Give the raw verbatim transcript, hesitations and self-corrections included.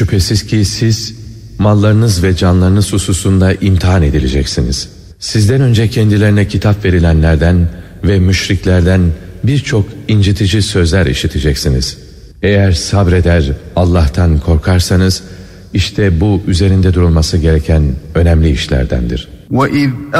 Şüphesiz ki siz mallarınız ve canlarınız hususunda imtihan edileceksiniz. Sizden önce kendilerine kitap verilenlerden ve müşriklerden birçok incitici sözler işiteceksiniz. Eğer sabreder, Allah'tan korkarsanız, işte bu üzerinde durulması gereken önemli işlerdendir. وَإِذْ